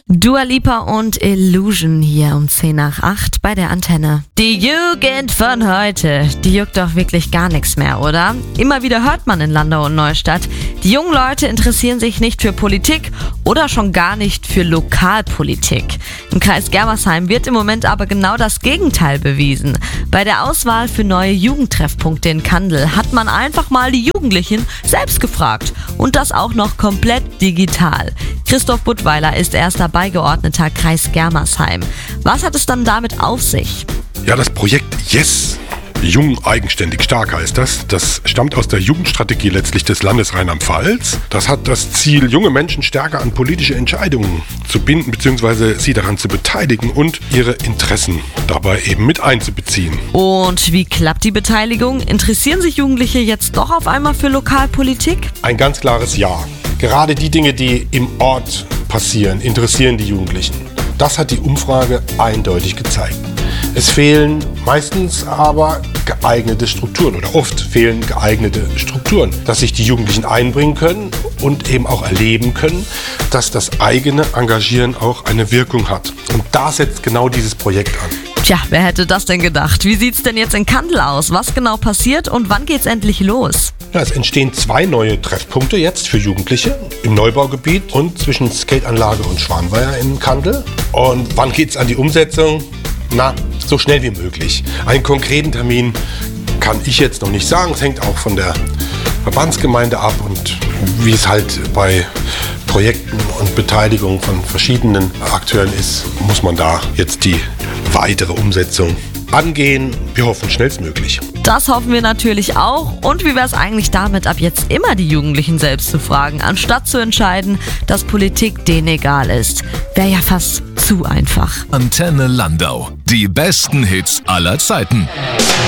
Dua Lipa und Illusion hier um 7:50 bei der Antenne. Die Jugend von heute, die juckt doch wirklich gar nichts mehr, oder? Immer wieder hört man in Landau und Neustadt, die jungen Leute interessieren sich nicht für Politik oder schon gar nicht für Lokalpolitik. Im Kreis Germersheim wird im Moment aber genau das Gegenteil bewiesen. Bei der Auswahl für neue Jugendtreffpunkte in Kandel hat man einfach mal die Jugendlichen selbst gefragt. Und das auch noch komplett digital. Christoph Buttweiler ist erster Beigeordneter Kreis Germersheim. Was hat es dann damit auf sich? Ja, das Projekt Yes! Jung, eigenständig, stark heißt das. Das stammt aus der Jugendstrategie letztlich des Landes Rheinland-Pfalz. Das hat das Ziel, junge Menschen stärker an politische Entscheidungen zu binden bzw. sie daran zu beteiligen und ihre Interessen dabei eben mit einzubeziehen. Und wie klappt die Beteiligung? Interessieren sich Jugendliche jetzt doch auf einmal für Lokalpolitik? Ein ganz klares Ja. Gerade die Dinge, die im Ort passieren, interessieren die Jugendlichen. Das hat die Umfrage eindeutig gezeigt. Es fehlen meistens aber geeignete Strukturen oder oft fehlen geeignete Strukturen, dass sich die Jugendlichen einbringen können und eben auch erleben können, dass das eigene Engagieren auch eine Wirkung hat. Und da setzt genau dieses Projekt an. Tja, wer hätte das denn gedacht? Wie sieht's denn jetzt in Kandel aus? Was genau passiert und wann geht's endlich los? Ja, es entstehen 2 neue Treffpunkte jetzt für Jugendliche im Neubaugebiet und zwischen Skateanlage und Schwanweiher in Kandel. Und wann geht's an die Umsetzung? Na, so schnell wie möglich. Einen konkreten Termin kann ich jetzt noch nicht sagen. Es hängt auch von der Verbandsgemeinde ab und wie es halt bei Projekten und Beteiligung von verschiedenen Akteuren ist, muss man da jetzt die weitere Umsetzung angehen. Wir hoffen schnellstmöglich. Das hoffen wir natürlich auch. Und wie wäre es eigentlich damit, ab jetzt immer die Jugendlichen selbst zu fragen, anstatt zu entscheiden, dass Politik denen egal ist? Wäre ja fast zu einfach. Antenne Landau. Die besten Hits aller Zeiten.